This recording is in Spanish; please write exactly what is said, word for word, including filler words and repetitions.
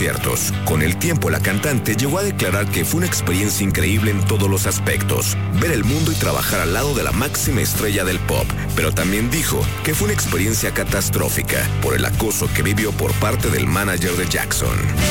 conciertos. Con el tiempo, la cantante llegó a declarar que fue una experiencia increíble en todos los aspectos, ver el mundo y trabajar al lado de la máxima estrella del pop, pero también dijo que fue una experiencia catastrófica por el acoso que vivió por parte del manager de Jackson.